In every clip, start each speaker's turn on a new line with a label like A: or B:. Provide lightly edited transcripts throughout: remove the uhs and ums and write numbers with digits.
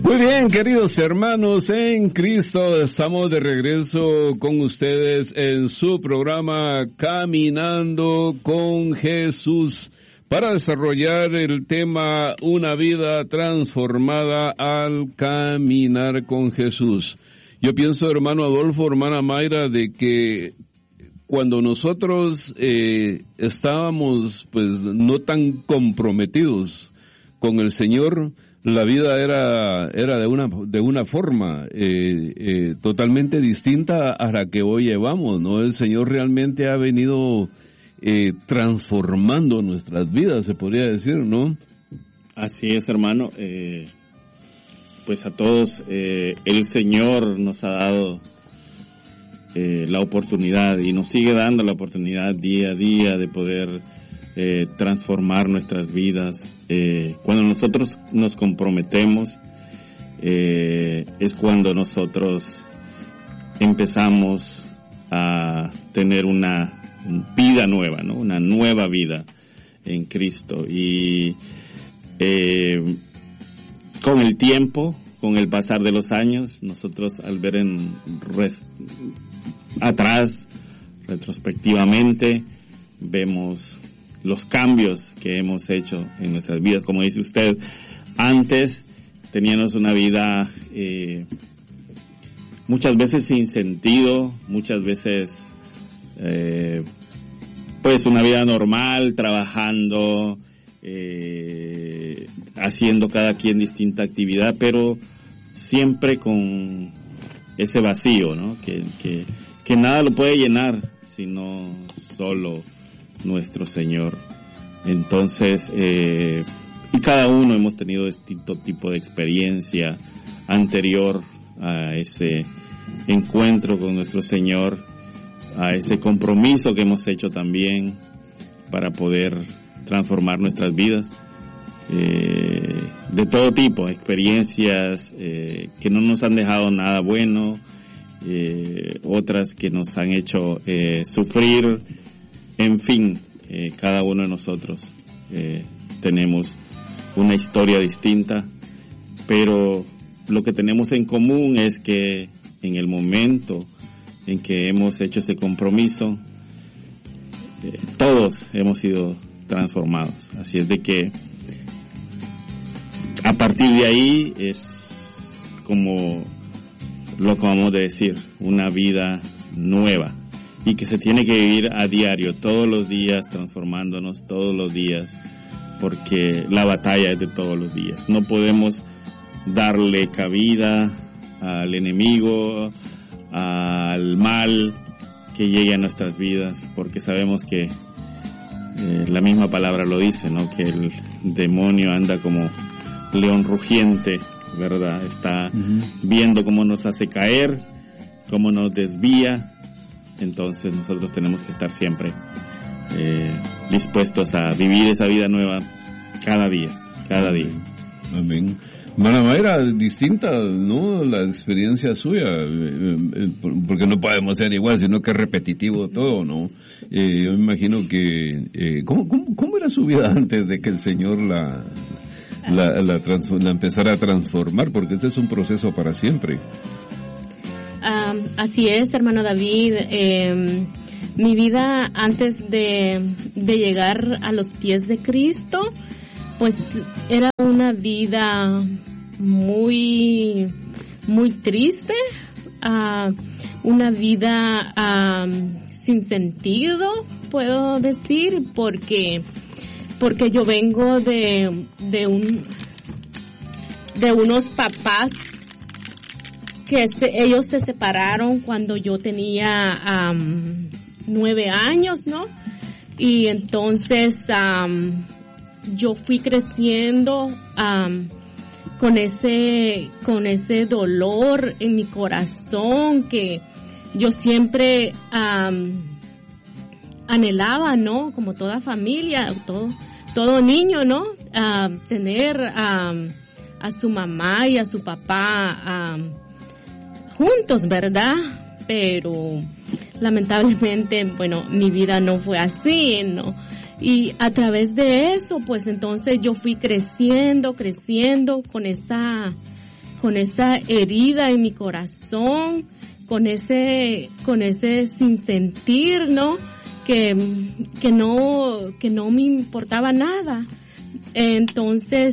A: Muy bien, queridos hermanos en Cristo, estamos de regreso con ustedes en su programa Caminando con Jesús para desarrollar el tema Una vida transformada al caminar con Jesús. Yo pienso, hermano Adolfo, hermana Mayra, de que cuando nosotros estábamos pues no tan comprometidos con el Señor, la vida era de una forma totalmente distinta a la que hoy llevamos, ¿no? El Señor realmente ha venido transformando nuestras vidas, se podría decir, ¿no?
B: Así es, hermano. Pues a todos el Señor nos ha dado la oportunidad y nos sigue dando la oportunidad día a día de poder transformar nuestras vidas. Cuando nosotros nos comprometemos, es cuando nosotros empezamos a tener una vida nueva, ¿no? Una nueva vida en Cristo. Y con el tiempo, con el pasar de los años, nosotros al ver atrás, retrospectivamente, vemos los cambios que hemos hecho en nuestras vidas. Como dice usted, antes teníamos una vida muchas veces sin sentido, muchas veces pues una vida normal, trabajando, haciendo cada quien distinta actividad, pero siempre con ese vacío, ¿no? Que nada lo puede llenar, sino solo nuestro Señor. Entonces, y cada uno hemos tenido distinto tipo de experiencia anterior a ese encuentro con nuestro Señor, a ese compromiso que hemos hecho también para poder transformar nuestras vidas, de todo tipo, experiencias que no nos han dejado nada bueno, otras que nos han hecho sufrir. En fin, cada uno de nosotros tenemos una historia distinta, pero lo que tenemos en común es que en el momento en que hemos hecho ese compromiso, todos hemos sido transformados. Así es de que a partir de ahí es como lo acabamos de decir, una vida nueva, y que se tiene que vivir a diario, todos los días, transformándonos todos los días, porque la batalla es de todos los días. No podemos darle cabida al enemigo, al mal que llegue a nuestras vidas, porque sabemos que la misma palabra lo dice, ¿no? Que el demonio anda como león rugiente, ¿verdad? Está viendo cómo nos hace caer, cómo nos desvía. Entonces nosotros tenemos que estar siempre dispuestos a vivir esa vida nueva cada día.
A: Amén. Hermana Mayra, distinta, ¿no? La experiencia suya, porque no podemos ser igual, sino que es repetitivo todo, ¿no? Yo me imagino que, ¿cómo era su vida antes de que el Señor la empezara a transformar? Porque este es un proceso para siempre.
C: Así es, hermano David. Mi vida antes de llegar a los pies de Cristo, pues era una vida muy, muy triste, una vida sin sentido, puedo decir, porque yo vengo de unos papás que ellos se separaron cuando yo tenía 9 años, ¿no? Y entonces yo fui creciendo con ese dolor en mi corazón que yo siempre anhelaba, ¿no? Como toda familia, todo niño, ¿no? Tener a su mamá y a su papá juntos, ¿verdad? Pero lamentablemente, bueno, mi vida no fue así, ¿no? Y a través de eso, pues entonces yo fui creciendo con esa esa herida en mi corazón, con ese sinsentir, ¿no? Que no me importaba nada. Entonces,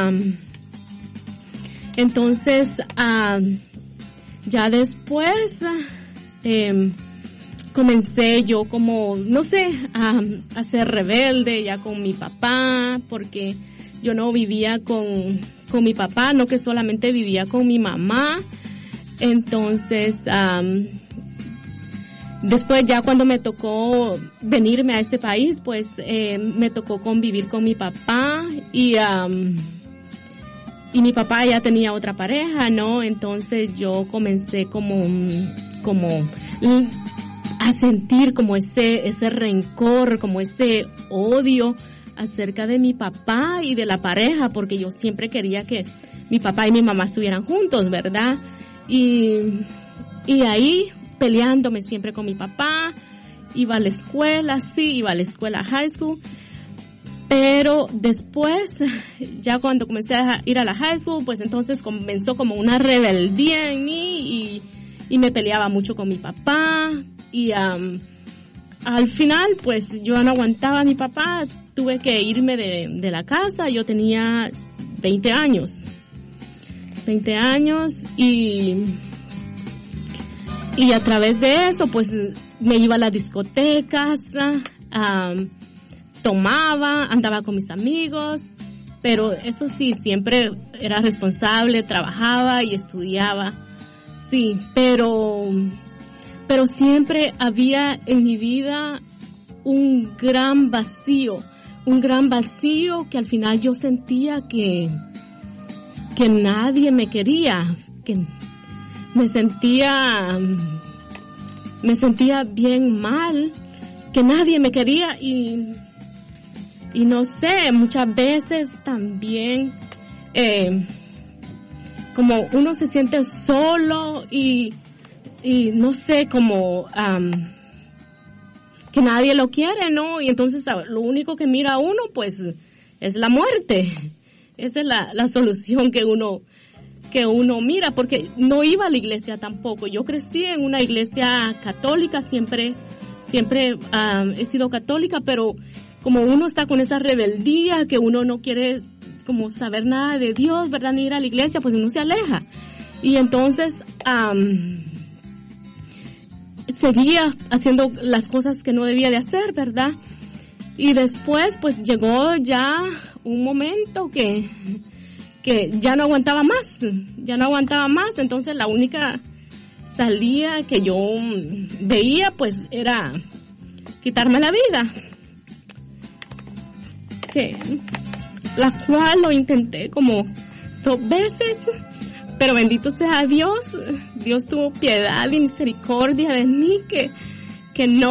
C: ya después comencé yo como, no sé, a ser rebelde ya con mi papá, porque yo no vivía con mi papá, no que solamente vivía con mi mamá. Entonces, después ya cuando me tocó venirme a este país, pues me tocó convivir con mi papá y mi papá ya tenía otra pareja, ¿no? Entonces yo comencé como a sentir como ese rencor, como ese odio acerca de mi papá y de la pareja, porque yo siempre quería que mi papá y mi mamá estuvieran juntos, ¿verdad? Y ahí peleándome siempre con mi papá, iba a la escuela high school, pero después, ya cuando comencé a ir a la high school, pues entonces comenzó como una rebeldía en mí y me peleaba mucho con mi papá y al final pues yo no aguantaba a mi papá, tuve que irme de la casa. Yo tenía 20 años y a través de eso pues me iba a las discotecas, tomaba, andaba con mis amigos, pero eso sí, siempre era responsable, trabajaba y estudiaba, sí, pero siempre había en mi vida un gran vacío que al final yo sentía que nadie me quería, que me sentía bien mal, que nadie me quería y no sé, muchas veces también como uno se siente solo y no sé, como que nadie lo quiere, ¿no? Y entonces lo único que mira uno pues es la muerte. Esa es la solución que uno mira, porque no iba a la iglesia tampoco. Yo crecí en una iglesia católica, siempre he sido católica, pero como uno está con esa rebeldía, que uno no quiere como saber nada de Dios, ¿verdad? Ni ir a la iglesia, pues uno se aleja. Y entonces seguía haciendo las cosas que no debía de hacer, ¿verdad? Y después pues llegó ya un momento que ya no aguantaba más, entonces la única salida que yo veía pues era quitarme la vida, la cual lo intenté como 2 veces, pero bendito sea Dios, Dios tuvo piedad y misericordia de mí, que no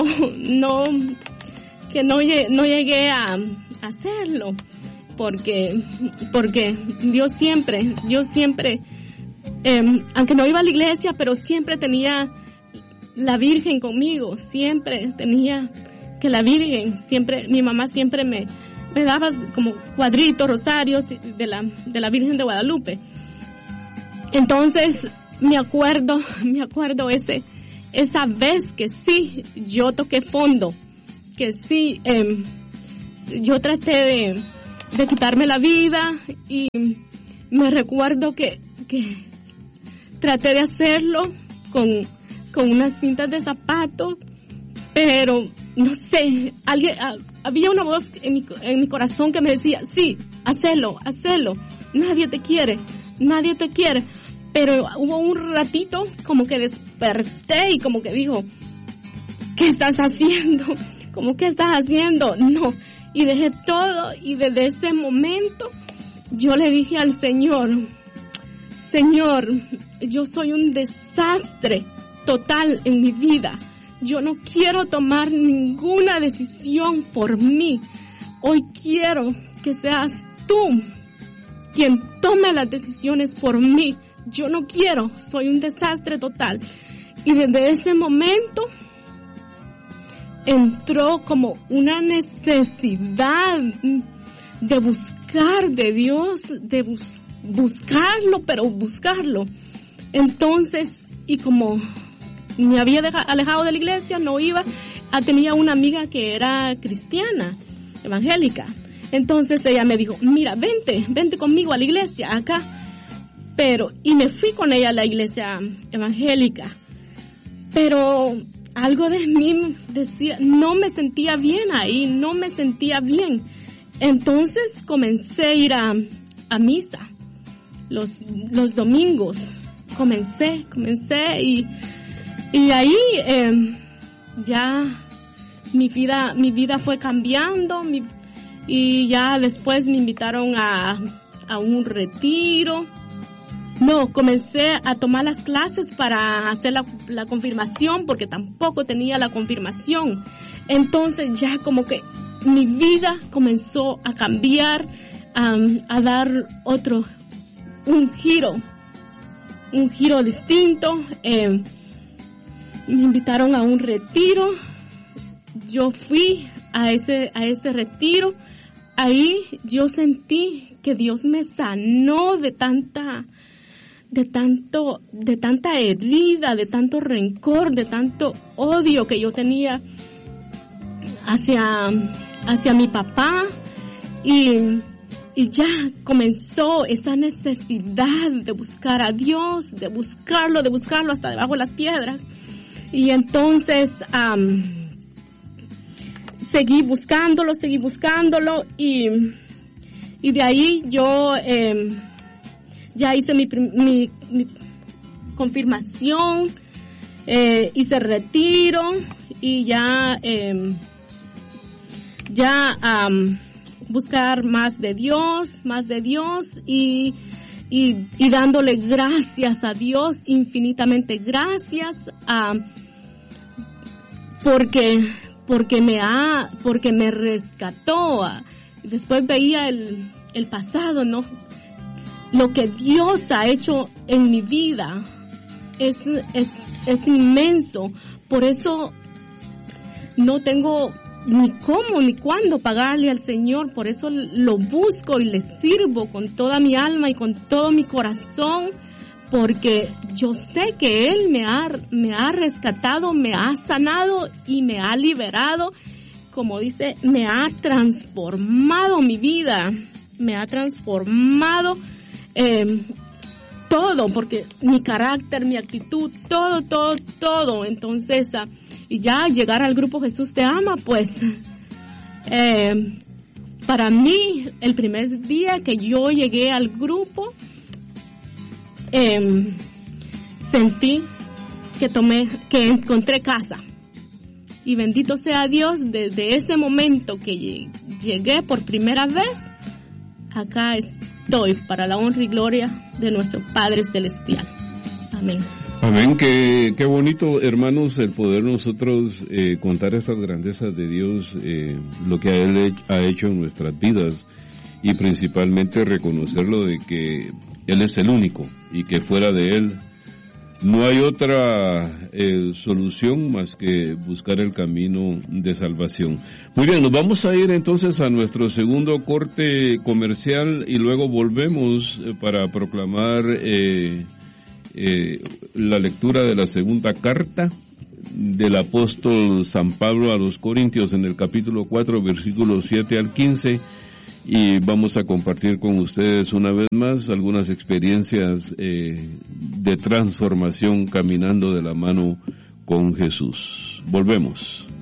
C: llegué a hacerlo, porque Dios siempre, aunque no iba a la iglesia, pero siempre tenía la Virgen conmigo, siempre tenía que la Virgen, siempre, mi mamá siempre me daba como cuadritos, rosarios de la Virgen de Guadalupe. Entonces me acuerdo esa vez que sí, yo toqué fondo, que sí, yo traté de quitarme la vida y me recuerdo que traté de hacerlo con unas cintas de zapato, pero no sé, había una voz en mi corazón que me decía, sí, hazlo, nadie te quiere, pero hubo un ratito como que desperté y como que dijo, ¿qué estás haciendo? ¿Cómo que estás haciendo? No. Y dejé todo y desde ese momento yo le dije al Señor, yo soy un desastre total en mi vida. Yo no quiero tomar ninguna decisión por mí. Hoy quiero que seas tú quien tome las decisiones por mí. Yo no quiero, soy un desastre total. Y desde ese momento entró como una necesidad de buscar de Dios, buscarlo, pero buscarlo. Entonces, y como me había alejado de la iglesia, no iba, tenía una amiga que era cristiana, evangélica. Entonces ella me dijo, mira, vente conmigo a la iglesia acá. Y me fui con ella a la iglesia evangélica. Pero algo de mí decía, no me sentía bien ahí, no me sentía bien. Entonces comencé a ir a misa los domingos. Comencé y ahí ya mi vida fue cambiando y ya después me invitaron a un retiro. No, comencé a tomar las clases para hacer la confirmación porque tampoco tenía la confirmación. Entonces ya como que mi vida comenzó a cambiar, a dar un giro distinto. Me invitaron a un retiro. Yo fui a ese retiro. Ahí yo sentí que Dios me sanó de tanta herida, de tanto rencor, de tanto odio que yo tenía hacia mi papá. Y ya comenzó esa necesidad de buscar a Dios, de buscarlo hasta debajo de las piedras. Y entonces seguí buscándolo y de ahí yo ya hice mi confirmación, hice retiro y ya buscar más de Dios y dándole gracias a Dios, infinitamente gracias, porque me rescató. Después veía el pasado, ¿no? Lo que Dios ha hecho en mi vida es inmenso. Por eso no tengo ni cómo ni cuándo pagarle al Señor. Por eso lo busco y le sirvo con toda mi alma y con todo mi corazón, porque yo sé que Él me ha rescatado, me ha sanado y me ha liberado. Como dice, me ha transformado mi vida, me ha transformado todo, porque mi carácter, mi actitud, todo. Entonces, y ya llegar al grupo Jesús te ama, pues, para mí, el primer día que yo llegué al grupo, sentí que encontré casa. Y bendito sea Dios, desde ese momento que llegué por primera vez, acá estoy para la honra y gloria de nuestro Padre Celestial. Amén.
A: Amén. Qué bonito, hermanos, el poder nosotros contar estas grandezas de Dios, lo que Él ha hecho en nuestras vidas, y principalmente reconocerlo de que Él es el único y que fuera de Él no hay otra solución más que buscar el camino de salvación. Muy bien, nos vamos a ir entonces a nuestro segundo corte comercial y luego volvemos para proclamar la lectura de la segunda carta del apóstol San Pablo a los Corintios en el capítulo 4, versículos 7 al 15. Y vamos a compartir con ustedes una vez más algunas experiencias de transformación caminando de la mano con Jesús. Volvemos.